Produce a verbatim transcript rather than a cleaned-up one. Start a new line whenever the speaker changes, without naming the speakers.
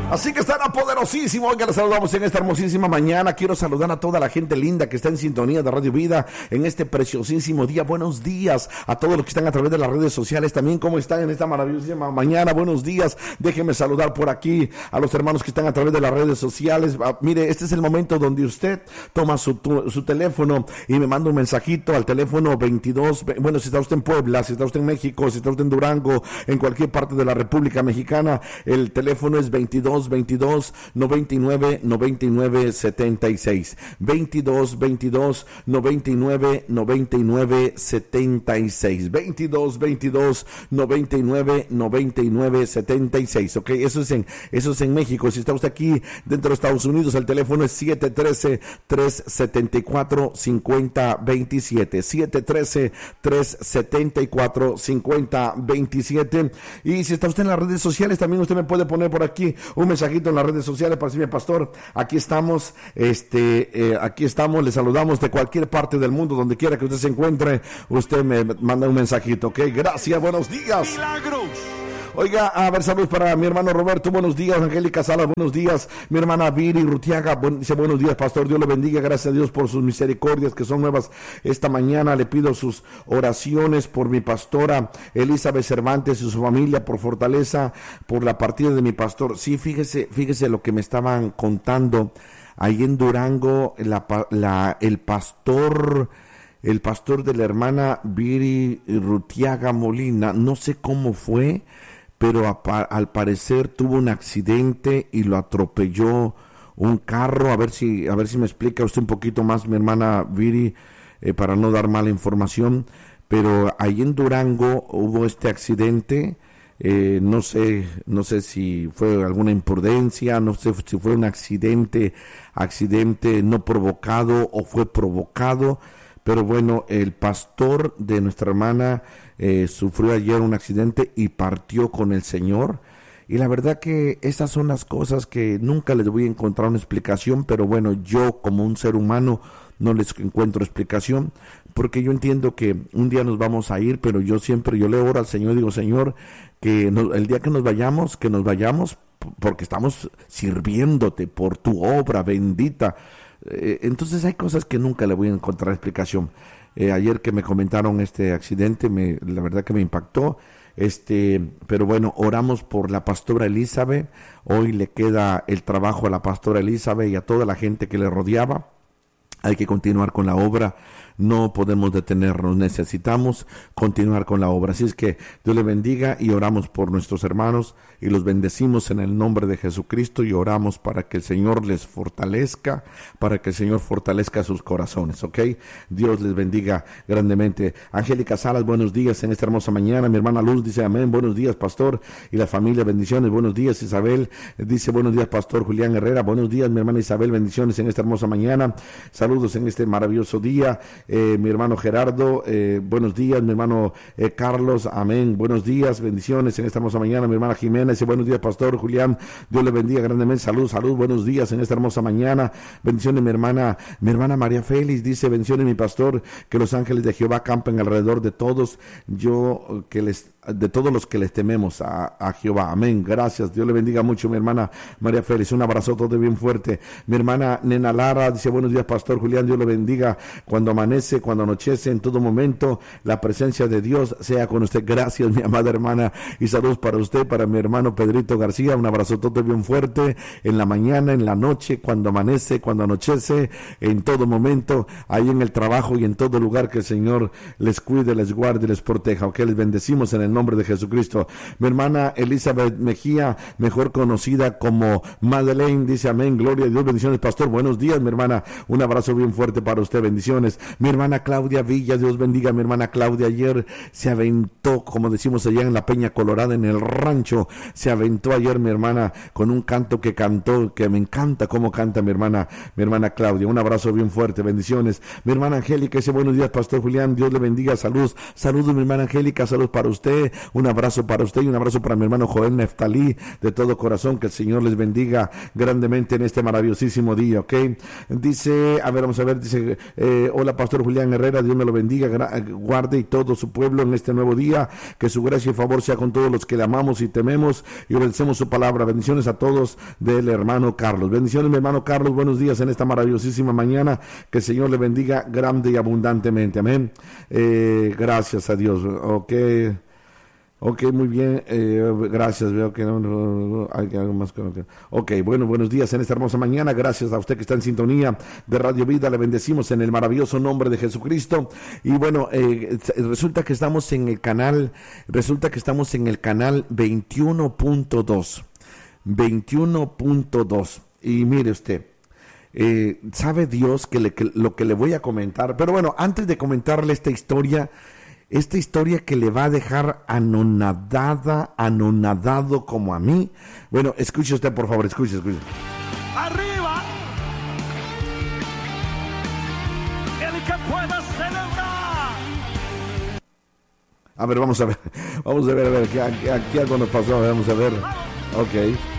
Así que estará poderosísimo. Oiga, les saludamos en esta hermosísima mañana. Quiero saludar a toda la gente linda que está en sintonía de Radio Vida en este preciosísimo día. Buenos días a todos los que están a través de las redes sociales también. ¿Cómo están en esta maravillosísima mañana? Buenos días. Déjenme saludar por aquí a los hermanos que están a través de las redes sociales. Ah, mire, este es el momento donde usted toma su, tu, su teléfono y me manda un mensajito al teléfono veintidós. Bueno, si está usted en Puebla, si está usted en México, si está usted en Durango, en cualquier parte de la República Mexicana, el teléfono es veintidós veintidós noventa y nueve noventa y nueve setenta y seis. veintidós veintidós noventa y nueve noventa y nueve setenta y seis. veintidós veintidós noventa y nueve noventa y nueve setenta y seis. Ok, eso es en eso es en México. Si está usted aquí dentro de Estados Unidos, el teléfono es siete uno tres, tres siete cuatro, cinco cero dos siete. siete uno tres, tres siete cuatro, cinco cero dos siete. Y si está usted en las redes sociales, también usted me puede poner por aquí un mensajito en las redes sociales para decirme: pastor, aquí estamos, este, eh, aquí estamos, le saludamos de cualquier parte del mundo, donde quiera que usted se encuentre, usted me manda un mensajito, ok, gracias, buenos días. Milagros. Oiga, a ver, saludos para mi hermano Roberto, buenos días. Angélica Salas, buenos días. Mi hermana Viri Rutiaga, buen, dice: buenos días, pastor, Dios le bendiga, gracias a Dios por sus misericordias que son nuevas esta mañana. Le pido sus oraciones por mi pastora Elizabeth Cervantes y su familia, por fortaleza, por la partida de mi pastor. Sí, fíjese, fíjese lo que me estaban contando ahí en Durango, la, la, el pastor... El pastor de la hermana Viri Rutiaga Molina, no sé cómo fue, pero a, al parecer tuvo un accidente y lo atropelló un carro. A ver si, a ver si me explica usted un poquito más, mi hermana Viri, eh, para no dar mala información. Pero ahí en Durango hubo este accidente. Eh, no sé, no sé si fue alguna imprudencia, no sé si fue un accidente, accidente no provocado o fue provocado. Pero bueno, el pastor de nuestra hermana eh, sufrió ayer un accidente y partió con el Señor. Y la verdad que esas son las cosas que nunca les voy a encontrar una explicación, pero bueno, yo como un ser humano no les encuentro explicación, porque yo entiendo que un día nos vamos a ir, pero yo siempre, yo le oro al Señor y digo: Señor, que nos, el día que nos vayamos, que nos vayamos porque estamos sirviéndote por tu obra bendita. Entonces hay cosas que nunca le voy a encontrar explicación. Eh, ayer que me comentaron este accidente, me, la verdad que me impactó. Este, pero bueno, oramos por la pastora Elizabeth. Hoy le queda el trabajo a la pastora Elizabeth y a toda la gente que le rodeaba. Hay que continuar con la obra, no podemos detenernos, necesitamos continuar con la obra. Así es que Dios le bendiga y oramos por nuestros hermanos y los bendecimos en el nombre de Jesucristo y oramos para que el Señor les fortalezca, para que el Señor fortalezca sus corazones, ¿ok? Dios les bendiga grandemente. Angélica Salas, buenos días en esta hermosa mañana. Mi hermana Luz dice: amén, buenos días, pastor, y la familia, bendiciones. Buenos días, Isabel, dice: buenos días, pastor Julián Herrera. Buenos días, mi hermana Isabel, bendiciones en esta hermosa mañana. Saludos en este maravilloso día. Eh, mi hermano Gerardo, eh, buenos días. Mi hermano eh, Carlos, amén, buenos días, bendiciones en esta hermosa mañana. Mi hermana Jimena dice: buenos días, pastor Julián, Dios le bendiga grandemente. Salud, salud, buenos días en esta hermosa mañana. Bendiciones, mi hermana, mi hermana María Félix dice: bendiciones, mi pastor, que los ángeles de Jehová campen alrededor de todos, yo que les de todos los que les tememos a, a Jehová, amén, gracias, Dios le bendiga mucho, mi hermana María Félix, un abrazo todo bien fuerte. Mi hermana Nena Lara dice: buenos días, pastor Julián, Dios le bendiga, cuando amanece, cuando anochece, en todo momento, la presencia de Dios sea con usted. Gracias, mi amada hermana, y saludos para usted, para mi hermano Pedrito García, un abrazo todo bien fuerte, en la mañana, en la noche, cuando amanece, cuando anochece, en todo momento, ahí en el trabajo y en todo lugar, que el Señor les cuide, les guarde y les proteja, ok, les bendecimos en el nombre de Jesucristo. Mi hermana Elizabeth Mejía, mejor conocida como Madeleine, dice: amén, gloria a Dios, bendiciones, pastor, buenos días, mi hermana, un abrazo bien fuerte para usted, bendiciones. Mi hermana Claudia Villa, Dios bendiga, mi hermana Claudia, ayer se aventó, como decimos allá en la Peña Colorada, en el rancho, se aventó ayer mi hermana con un canto que cantó, que me encanta cómo canta mi hermana, mi hermana Claudia, un abrazo bien fuerte, bendiciones. Mi hermana Angélica dice: buenos días, pastor Julián, Dios le bendiga, saludos, saludos mi hermana Angélica, saludos para usted, usted, un abrazo para usted y un abrazo para mi hermano Joel Neftalí, de todo corazón, que el Señor les bendiga grandemente en este maravillosísimo día, ¿ok? Dice, a ver, vamos a ver, dice, eh, hola Pastor Julián Herrera, Dios me lo bendiga, gra- guarde y todo su pueblo en este nuevo día, que su gracia y favor sea con todos los que le amamos y tememos y obedecemos su palabra. Bendiciones a todos del hermano Carlos. Bendiciones, mi hermano Carlos, buenos días en esta maravillosísima mañana, que el Señor le bendiga grande y abundantemente, amén. Eh, gracias a Dios, ok. Ok, muy bien, eh, gracias, veo que no, no, no, hay algo más que... Ok, bueno, buenos días en esta hermosa mañana, gracias a usted que está en sintonía de Radio Vida, le bendecimos en el maravilloso nombre de Jesucristo. Y bueno, eh, resulta que estamos en el canal, resulta que estamos en el canal veintiuno punto dos, veintiuno punto dos, y mire usted, eh, sabe Dios que, le, que lo que le voy a comentar, pero bueno, antes de comentarle esta historia, esta historia que le va a dejar anonadada, anonadado como a mí. Bueno, escuche usted, por favor, escuche, escuche.
Arriba, el que pueda celebrar.
A ver, vamos a ver, vamos a ver, a ver, aquí, aquí, aquí algo nos pasó, vamos a ver. Ok.